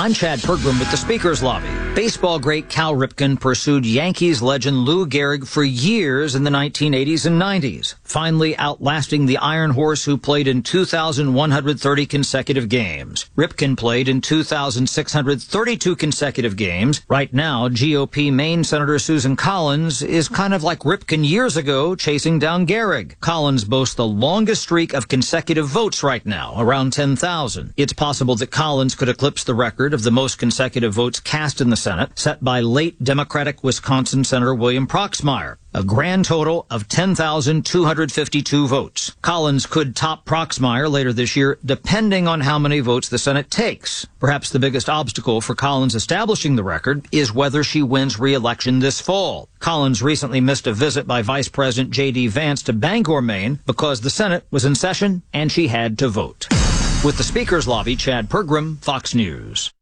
I'm Chad Pergram with the Speaker's Lobby. Baseball great Cal Ripken pursued Yankees legend Lou Gehrig for years in the 1980s and 90s, finally outlasting the Iron Horse, who played in 2,130 consecutive games. Ripken played in 2,632 consecutive games. Right now, GOP Maine Senator Susan Collins is kind of like Ripken years ago chasing down Gehrig. Collins boasts the longest streak of consecutive votes right now, around 10,000. It's possible that Collins could eclipse the record of the most consecutive votes cast in the Senate, set by late Democratic Wisconsin Senator William Proxmire, a grand total of 10,252 votes. Collins could top Proxmire later this year, depending on how many votes the Senate takes. Perhaps the biggest obstacle for Collins establishing the record is whether she wins re-election this fall. Collins recently missed a visit by Vice President J.D. Vance to Bangor, Maine, because the Senate was in session and she had to vote. With the Speaker's Lobby, Chad Pergram, Fox News.